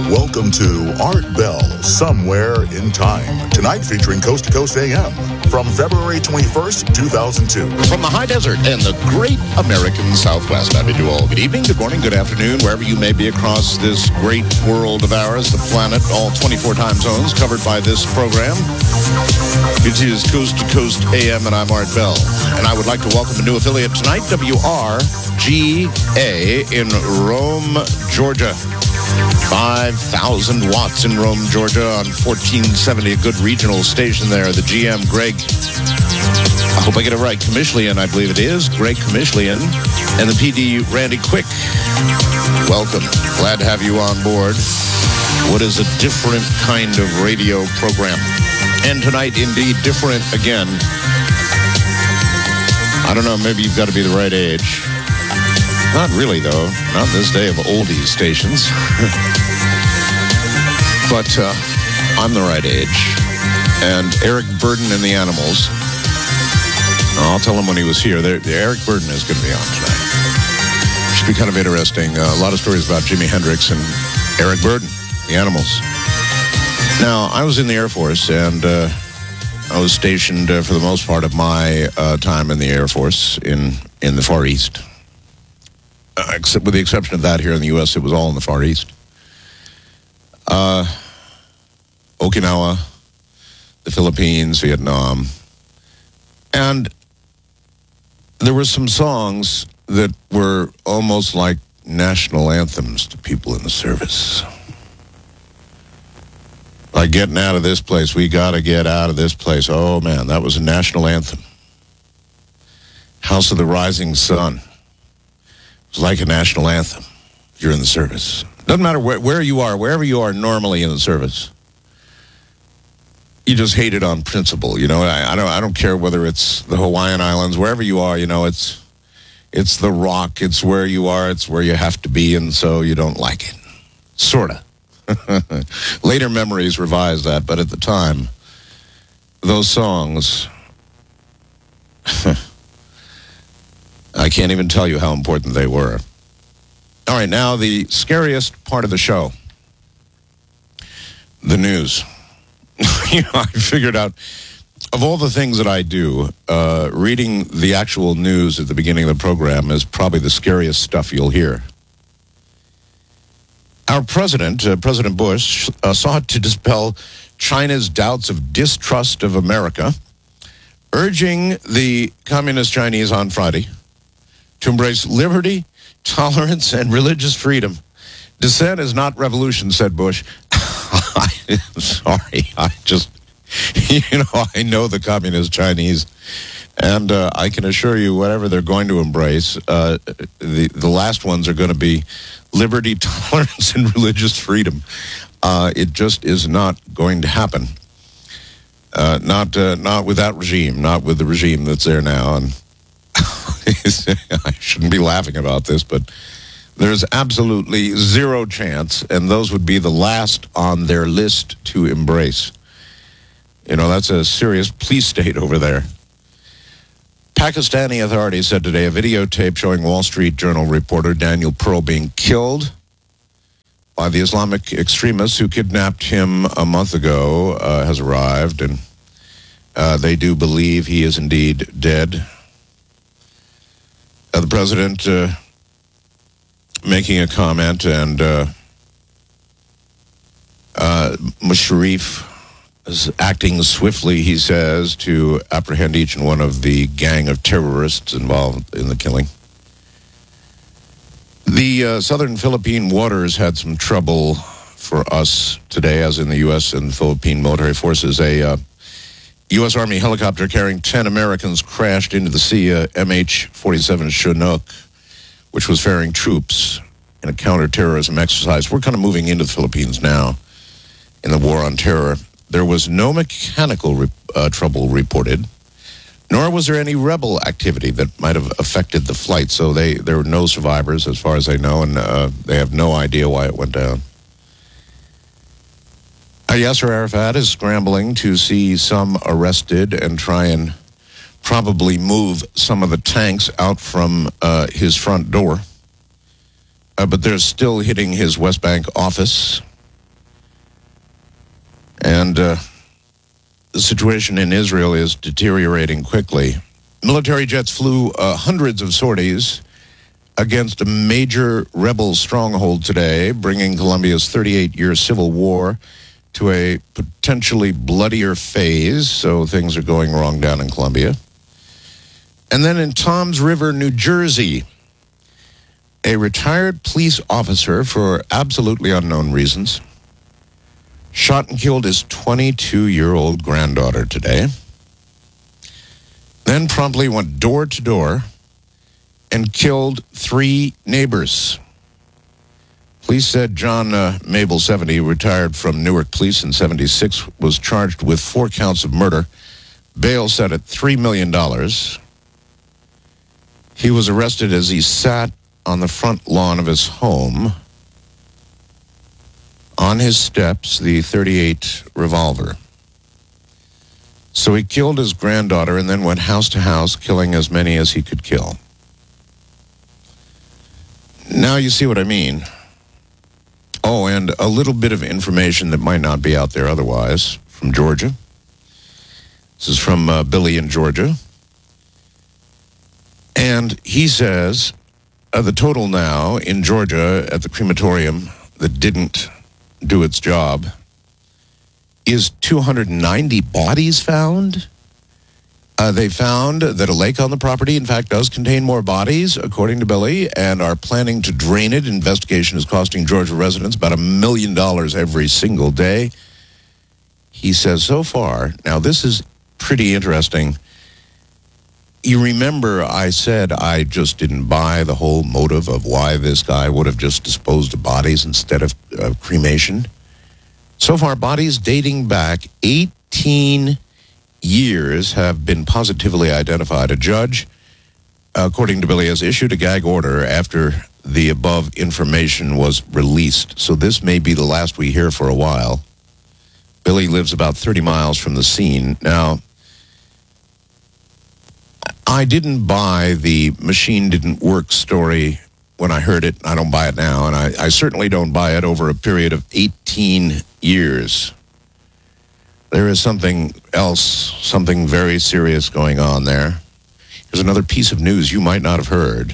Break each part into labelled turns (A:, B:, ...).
A: Welcome to Art Bell, Somewhere in Time. Tonight featuring Coast to Coast AM from February 21st, 2002.
B: From the high desert and the great American Southwest, I bid you all good evening, good morning, good afternoon, wherever you may be across this great world of ours, the planet, all 24 time zones covered by this program. It is Coast to Coast AM, and I'm Art Bell. And I would like to welcome a new affiliate tonight, WRGA in Rome, Georgia. 5,000 watts in Rome, Georgia on 1470, a good regional station there. The GM, Greg, I hope I get it right, Comishlian, I believe it is, Greg Comishlian, and the PD, Randy Quick. Welcome. Glad to have you on board. What is a different kind of radio program? And tonight, indeed, different again. I don't know, maybe you've got to be the right age. Not really, though. Not in this day of oldies stations. But I'm the right age. And Eric Burden and the Animals, I'll tell him when he was here. Eric Burden is going to be on tonight. Should be kind of interesting. A lot of stories about Jimi Hendrix and Eric Burden, the Animals. Now, I was in the Air Force, and I was stationed for the most part of my time in the Air Force in the Far East. Except with the exception of that, here in the U.S., it was all in the Far East. Okinawa, the Philippines, Vietnam. And there were some songs that were almost like national anthems to people in the service. Like getting out of this place, we got to get out of this place. Oh, man, that was a national anthem. House of the Rising Sun. It's like a national anthem if you're in the service. Doesn't matter where you are, wherever you are normally in the service. You just hate it on principle. You know, I don't care whether it's the Hawaiian Islands, wherever you are, you know, it's the Rock, it's where you are, it's where you have to be, and so you don't like it. Sorta. Later memories revise that, but at the time, those songs, I can't even tell you how important they were. All right, now the scariest part of the show, the news. You know, I figured out, of all the things that I do, reading the actual news at the beginning of the program is probably the scariest stuff you'll hear. Our president, President Bush, sought to dispel China's doubts of distrust of America, urging the Communist Chinese on Friday to embrace liberty, tolerance, and religious freedom. Dissent is not revolution, said Bush. Sorry, I know the Communist Chinese, and I can assure you whatever they're going to embrace, the last ones are going to be liberty, tolerance, and religious freedom. It just is not going to happen. Not with that regime, not with the regime that's there now. And I shouldn't be laughing about this, but there's absolutely zero chance, and those would be the last on their list to embrace. You know, that's a serious police state over there. Pakistani authorities said today a videotape showing Wall Street Journal reporter Daniel Pearl being killed by the Islamic extremists who kidnapped him a month ago has arrived, and they do believe he is indeed dead. The president making a comment, and Musharraf is acting swiftly, he says, to apprehend each and one of the gang of terrorists involved in the killing. The southern Philippine waters had some trouble for us today, as in the U.S. and Philippine military forces. A U.S. Army helicopter carrying 10 Americans crashed into the sea, MH-47 Chinook, which was ferrying troops in a counterterrorism exercise. We're kind of moving into the Philippines now in the war on terror. There was no mechanical trouble reported, nor was there any rebel activity that might have affected the flight. So there were no survivors, as far as they know, and they have no idea why it went down. Yasser Arafat is scrambling to see some arrested and try and probably move some of the tanks out from his front door. But they're still hitting his West Bank office. And the situation in Israel is deteriorating quickly. Military jets flew hundreds of sorties against a major rebel stronghold today, bringing Colombia's 38-year civil war to a potentially bloodier phase. So things are going wrong down in Colombia. And then in Toms River, New Jersey, a retired police officer, for absolutely unknown reasons, shot and killed his 22-year-old granddaughter today. Then promptly went door to door and killed 3 neighbors. Police said John Mabel, 70, retired from Newark Police in 76, was charged with 4 counts of murder. Bail set at $3 million. He was arrested as he sat on the front lawn of his home. On his steps, the .38 revolver. So he killed his granddaughter and then went house to house, killing as many as he could kill. Now you see what I mean. Oh, and a little bit of information that might not be out there otherwise from Georgia. This is from Billy in Georgia. And he says the total now in Georgia at the crematorium that didn't do its job is 290 bodies found. They found that a lake on the property, in fact, does contain more bodies, according to Billy, and are planning to drain it. Investigation is costing Georgia residents about $1 million every single day. He says so far, now this is pretty interesting. You remember I said I just didn't buy the whole motive of why this guy would have just disposed of bodies instead of cremation. So far, bodies dating back 18 years have been positively identified. A judge, according to Billy, has issued a gag order after the above information was released. So this may be the last we hear for a while. Billy lives about 30 miles from the scene. Now, I didn't buy the machine didn't work story when I heard it. I don't buy it now, and I certainly don't buy it over a period of 18 years. There is something else, something very serious going on there. Here's another piece of news you might not have heard.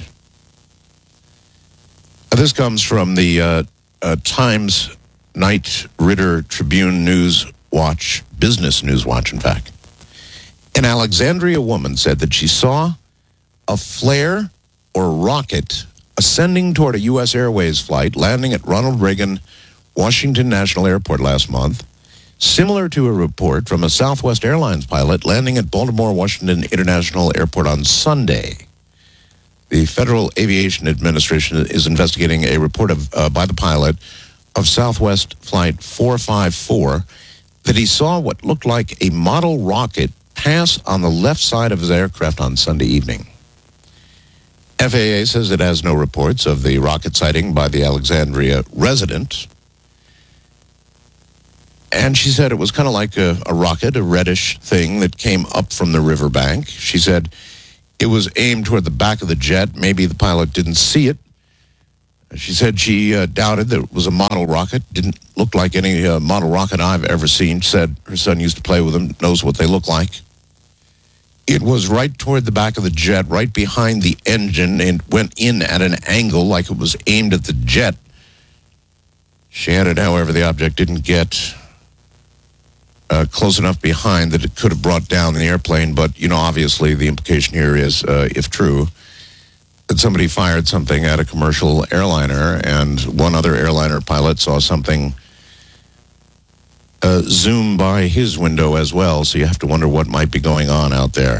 B: This comes from the Times Knight Ridder Tribune News Watch, Business News Watch, in fact. An Alexandria woman said that she saw a flare or rocket ascending toward a U.S. Airways flight landing at Ronald Reagan Washington National Airport last month, similar to a report from a Southwest Airlines pilot landing at Baltimore Washington International Airport on Sunday. The Federal Aviation Administration is investigating a report by the pilot of Southwest Flight 454 that he saw what looked like a model rocket pass on the left side of his aircraft on Sunday evening. FAA says it has no reports of the rocket sighting by the Alexandria resident. And she said it was kind of like a rocket, a reddish thing that came up from the riverbank. She said it was aimed toward the back of the jet. Maybe the pilot didn't see it. She said she doubted that it was a model rocket. Didn't look like any model rocket I've ever seen. She said her son used to play with them, knows what they look like. It was right toward the back of the jet, right behind the engine, and went in at an angle like it was aimed at the jet. She added, however, the object didn't get close enough behind that it could have brought down the airplane. But, you know, obviously the implication here is, if true, that somebody fired something at a commercial airliner, and one other airliner pilot saw something zoom by his window as well. So you have to wonder what might be going on out there.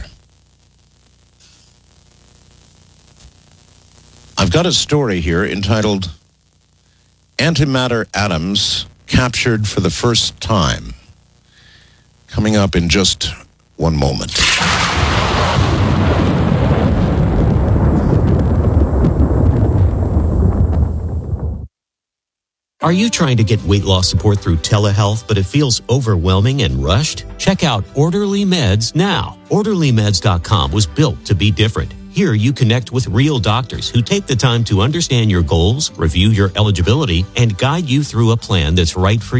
B: I've got a story here entitled Antimatter Atoms Captured for the First Time. Coming up in just one moment.
C: Are you trying to get weight loss support through telehealth, but it feels overwhelming and rushed? Check out Orderly Meds now. OrderlyMeds.com was built to be different. Here you connect with real doctors who take the time to understand your goals, review your eligibility, and guide you through a plan that's right for you.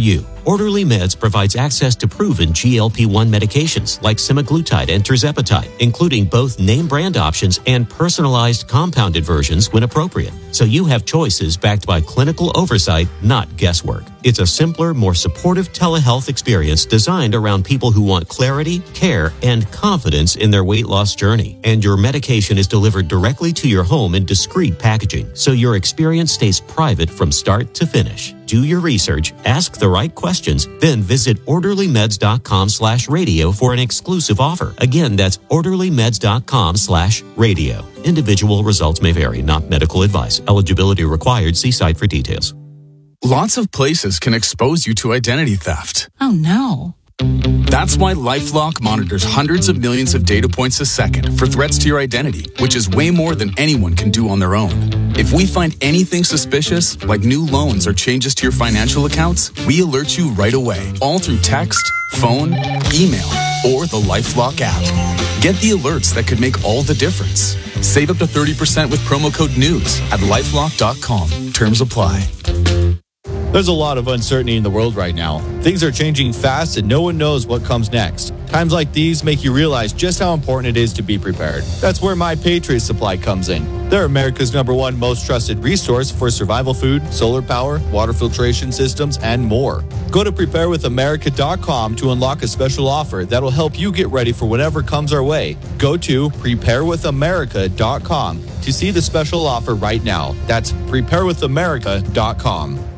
C: Orderly Meds provides access to proven GLP-1 medications like semaglutide and tirzepatide, including both name brand options and personalized compounded versions when appropriate. So you have choices backed by clinical oversight, not guesswork. It's a simpler, more supportive telehealth experience designed around people who want clarity, care, and confidence in their weight loss journey. And your medication is delivered directly to your home in discreet packaging, so your experience stays private from start to finish. Do your research, ask the right questions, then visit orderlymeds.com/radio for an exclusive offer. Again, that's orderlymeds.com/radio. Individual results may vary, not medical advice. Eligibility required. See site for details.
D: Lots of places can expose you to identity theft.
E: Oh no.
D: That's why LifeLock monitors hundreds of millions of data points a second for threats to your identity, which is way more than anyone can do on their own. If we find anything suspicious, like new loans or changes to your financial accounts, we alert you right away, all through text, phone, email, or the LifeLock app. Get the alerts that could make all the difference. Save up to 30% with promo code NEWS at LifeLock.com. Terms apply.
F: There's a lot of uncertainty in the world right now. Things are changing fast and no one knows what comes next. Times like these make you realize just how important it is to be prepared. That's where My Patriot Supply comes in. They're America's #1 most trusted resource for survival food, solar power, water filtration systems, and more. Go to preparewithamerica.com to unlock a special offer that'll help you get ready for whatever comes our way. Go to preparewithamerica.com to see the special offer right now. That's preparewithamerica.com.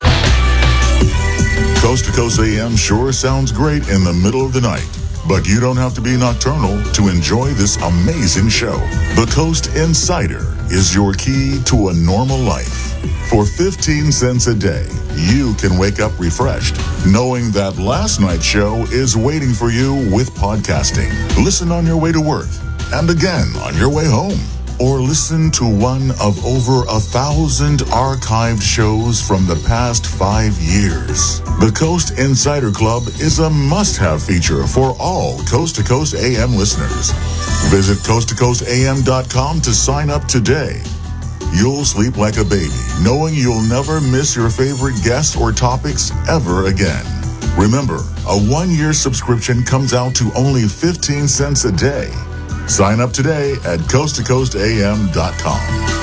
A: Coast to Coast AM sure sounds great in the middle of the night, but you don't have to be nocturnal to enjoy this amazing show. The Coast Insider is your key to a normal life. For 15 cents a day, you can wake up refreshed, knowing that last night's show is waiting for you with podcasting. Listen on your way to work, and again on your way home. Or listen to one of over 1,000 archived shows from the past 5 years. The Coast Insider Club is a must-have feature for all Coast to Coast AM listeners. Visit coasttocoastam.com to sign up today. You'll sleep like a baby, knowing you'll never miss your favorite guests or topics ever again. Remember, a 1-year subscription comes out to only 15 cents a day. Sign up today at coasttocoastam.com.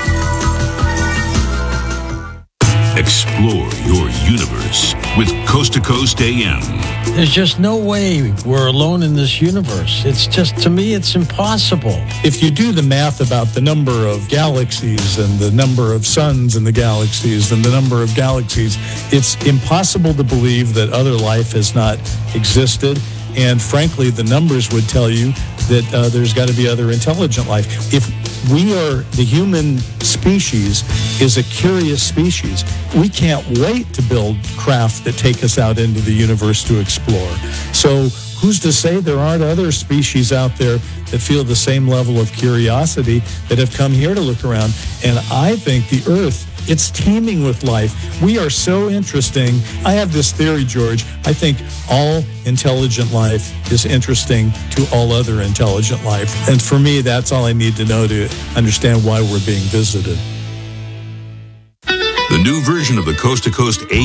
G: Explore your universe with Coast to Coast AM.
H: There's just no way we're alone in this universe. It's just, to me, it's impossible.
I: If you do the math about the number of galaxies and the number of suns in the galaxies and the number of galaxies, it's impossible to believe that other life has not existed. And frankly, the numbers would tell you that there's got to be other intelligent life. If we are, the human species is a curious species, we can't wait to build craft that take us out into the universe to explore. So who's to say there aren't other species out there that feel the same level of curiosity that have come here to look around? And I think the Earth, it's teeming with life. We are so interesting. I have this theory, George. I think all intelligent life is interesting to all other intelligent life. And for me, that's all I need to know to understand why we're being visited.
G: The new version of the Coast to Coast